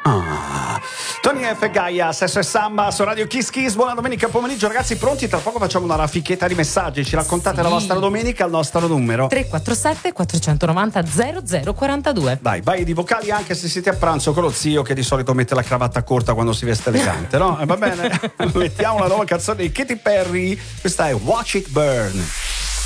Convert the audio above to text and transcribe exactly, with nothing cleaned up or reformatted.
Ah. Tony F. Gaia, Sesso e Samba su Radio Kiss Kiss. Buona domenica pomeriggio ragazzi, pronti? Tra poco facciamo una raffichetta di messaggi. Ci raccontate sì. la vostra domenica al nostro numero tre quattro sette quattro nove zero zero zero quattro due. Dai, vai di vocali anche se siete a pranzo con lo zio che di solito mette la cravatta corta quando si veste elegante, no? E va bene. Mettiamo una nuova canzone di Katy Perry. Questa è Watch It Burn.